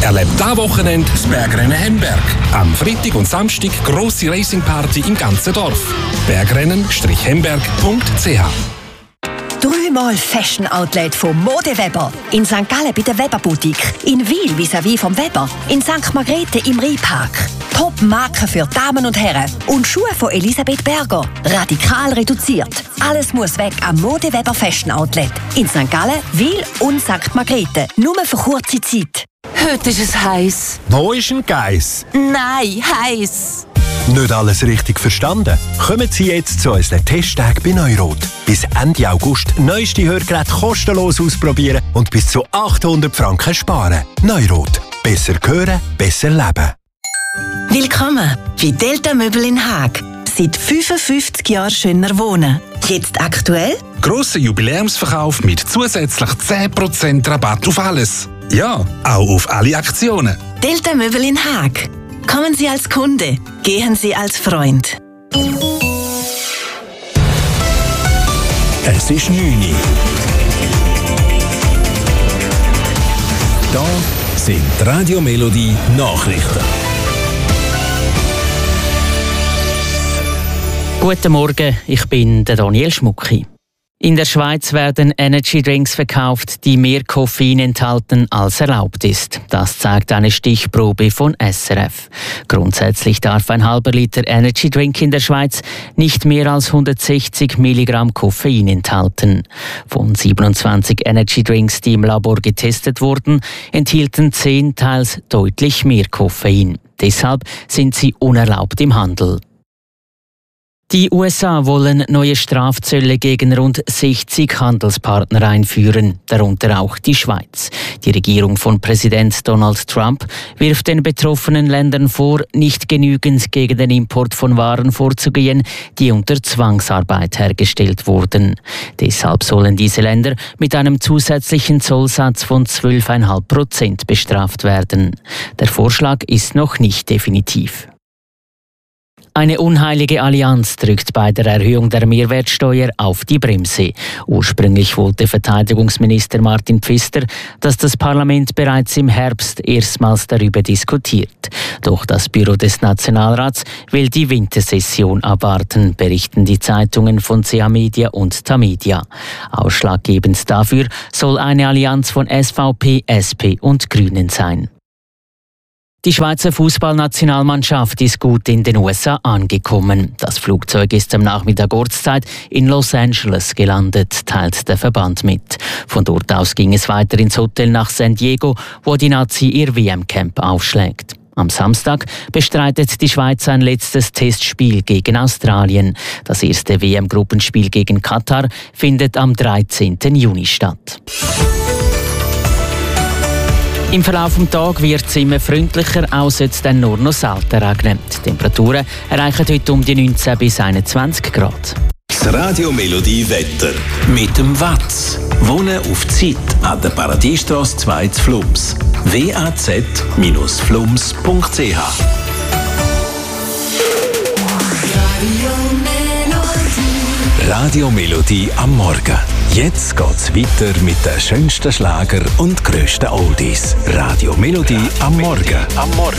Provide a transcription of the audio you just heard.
Erlebt dieses Wochenende das Bergrennen Hemberg. Am Freitag und Samstag grosse Racingparty im ganzen Dorf. Bergrennen-hemberg.ch. 3-mal Fashion Outlet von Modeweber. In St. Gallen bei der Weber Boutique. In Wil vis-à-vis vom Weber. In St. Margrethe im Rheinpark. Top-Marken für Damen und Herren. Und Schuhe von Elisabeth Berger. Radikal reduziert. Alles muss weg am Modeweber Fashion Outlet. In St. Gallen, Wil und St. Margrethe. Nur für kurze Zeit. Heute ist es heiß. Wo ist ein Geiss? Nein, heiß. Nicht alles richtig verstanden? Kommen Sie jetzt zu unseren Testtagen bei Neurot. Bis Ende August neueste Hörgeräte kostenlos ausprobieren und bis zu 800 Franken sparen. Neurot. Besser hören, besser leben. Willkommen bei Delta Möbel in Haag. Seit 55 Jahren schöner wohnen. Jetzt aktuell? Grosser Jubiläumsverkauf mit zusätzlich 10% Rabatt auf alles. Ja, auch auf alle Aktionen. Delta Möbel in Haag. Kommen Sie als Kunde, gehen Sie als Freund. Es ist 9 Uhr. Da sind die Radio Melodie Nachrichten. Guten Morgen, ich bin der Daniel Schmucki. In der Schweiz werden Energy-Drinks verkauft, die mehr Koffein enthalten als erlaubt ist. Das zeigt eine Stichprobe von SRF. Grundsätzlich darf ein halber Liter Energy-Drink in der Schweiz nicht mehr als 160 Milligramm Koffein enthalten. Von 27 Energy-Drinks, die im Labor getestet wurden, enthielten 10 teils deutlich mehr Koffein. Deshalb sind sie unerlaubt im Handel. Die USA wollen neue Strafzölle gegen rund 60 Handelspartner einführen, darunter auch die Schweiz. Die Regierung von Präsident Donald Trump wirft den betroffenen Ländern vor, nicht genügend gegen den Import von Waren vorzugehen, die unter Zwangsarbeit hergestellt wurden. Deshalb sollen diese Länder mit einem zusätzlichen Zollsatz von 12,5% bestraft werden. Der Vorschlag ist noch nicht definitiv. Eine unheilige Allianz drückt bei der Erhöhung der Mehrwertsteuer auf die Bremse. Ursprünglich wollte Verteidigungsminister Martin Pfister, dass das Parlament bereits im Herbst erstmals darüber diskutiert. Doch das Büro des Nationalrats will die Wintersession abwarten, berichten die Zeitungen von CH Media und Tamedia. Ausschlaggebend dafür soll eine Allianz von SVP, SP und Grünen sein. Die Schweizer Fußballnationalmannschaft ist gut in den USA angekommen. Das Flugzeug ist am Nachmittag Ortszeit in Los Angeles gelandet, teilt der Verband mit. Von dort aus ging es weiter ins Hotel nach San Diego, wo die Nazi ihr WM-Camp aufschlägt. Am Samstag bestreitet die Schweiz ein letztes Testspiel gegen Australien. Das erste WM-Gruppenspiel gegen Katar findet am 13. Juni statt. Im Verlauf des Tages wird es immer freundlicher, auch soll es dann nur noch selten regnen. Die Temperaturen erreichen heute um die 19 bis 21 Grad. Das Radio Melodie Wetter mit dem Watz. Wohnen auf Zeit an der Paradiestrasse 2 zu Flums. waz-flums.ch. Radio Melodie am Morgen. Jetzt geht's weiter mit den schönsten Schlager und grössten Oldies. Radio Melodie am Morgen.